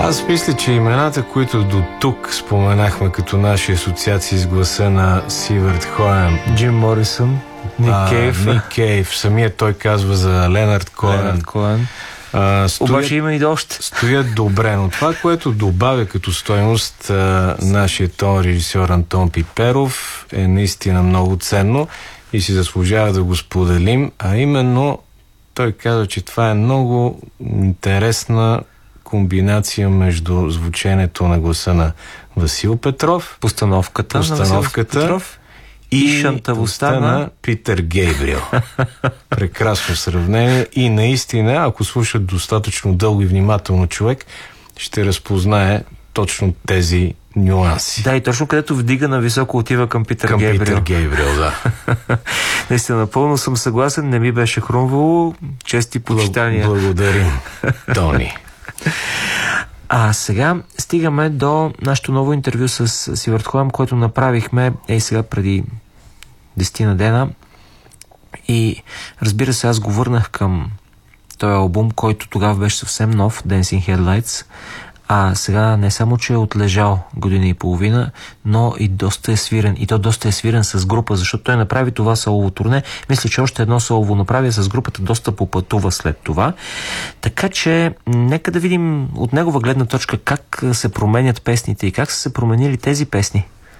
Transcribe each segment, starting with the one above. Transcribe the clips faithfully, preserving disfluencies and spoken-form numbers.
Аз мисля, че имената, които до тук споменахме като наши асоциации с гласа на Сивърт Хоен, Джим Морисън, Ник Кейв, Ник Кейв, самият той казва за Ленард Коен. Ленард Коен. А, стоят, Обаче има и още. Стоят добре, но това, което добавя като стойност а, нашия тон режисьор Антон Пиперов, е наистина много ценно и си заслужава да го споделим, а именно той казва, че това е много интересна комбинация между звученето на гласа на Васил Петров, постановката, постановката на Васил Петров и шантавостта на Питър Гейбриел. Прекрасно сравнение и наистина, ако слушат достатъчно дълго и внимателно човек, ще разпознае точно тези нюанси. Да, и точно където вдига на високо отива към Питър към Гейбриел. Питър Гейбриел, да. Наистина, напълно съм съгласен, не ми беше хрумвало. Чести почитания. Благодарим, Тони. А сега стигаме до нашето ново интервю с Сивърт Хоен, което направихме ей сега преди десетина дена. И разбира се, аз го върнах към този албум, който тогава беше съвсем нов, Dancing Headlights. А сега не само, че е отлежал година и половина, но и доста е свирен. И то доста е свирен с група, защото той направи това солово турне. Мисля, че още едно солово направи с групата, доста попътува след това. Така че, нека да видим от негова гледна точка как се променят песните и как са се променили тези песни.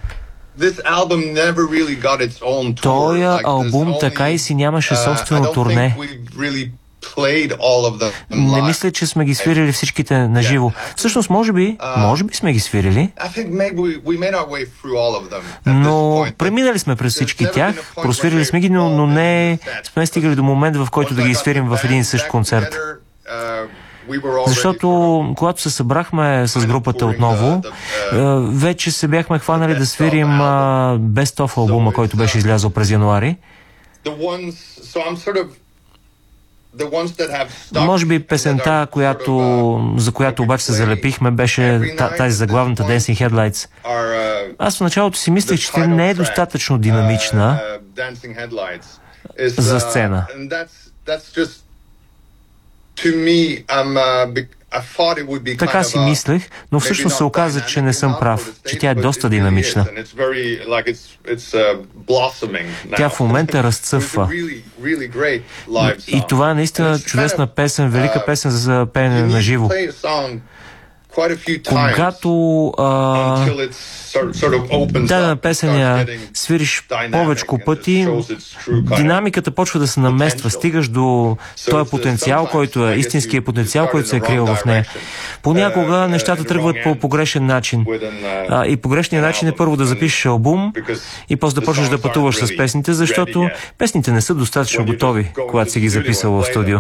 Really Той албум like така и си нямаше собствено uh, турне. Не мисля, че сме ги свирили всичките на живо. Всъщност, може би, може би сме ги свирили, но преминали сме през всички тях, просвирили сме ги, но, но не сме стигали до момент, в който да ги свирим в един и същ концерт. Защото, когато се събрахме с групата отново, вече се бяхме хванали да свирим Best of албума, който беше излязъл през януари. Може би песента, която, за която обаче се залепихме, беше тази заглавната Dancing Headlights. Аз в началото си мислех, че тя не е достатъчно динамична за сцена. Така си мислех, но всъщност се оказа, че не съм прав, че тя е доста динамична. Тя в момента разцъфва. И това е наистина чудесна песен, велика песен за пеене на живо. Когато а, дадена песен я свириш повечко пъти, динамиката почва да се намества, стигаш до този потенциал, който е истинският потенциал, който се е крил в нея. Понякога нещата тръгват по погрешен начин. А, и погрешният начин е първо да запишеш албум и после да почнеш да пътуваш с песните, защото песните не са достатъчно готови, когато си ги записал в студио.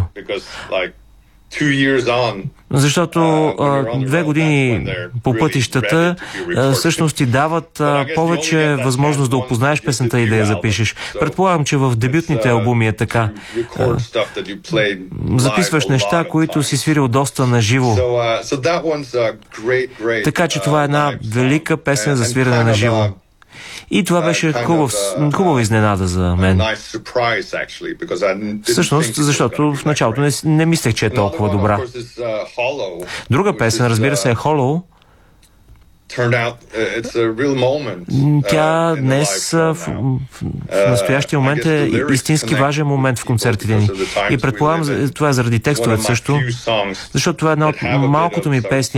Защото а, две години по пътищата а, всъщност ти дават а, повече възможност да опознаеш песента и да я запишеш. Предполагам, че в дебютните албуми е така. А, записваш неща, които си свирил доста на живо. Така че това е една велика песен за свирене на живо. И това беше хубав, хубава изненада за мен. Всъщност, защото в началото не, не мислех, че е толкова добра. Друга песен, разбира се, е Hollow. Тя днес в, в настоящия момент е истински важен момент в концертите ни. И предполагам, това е заради текстовете също, защото това е една от малкото ми песни,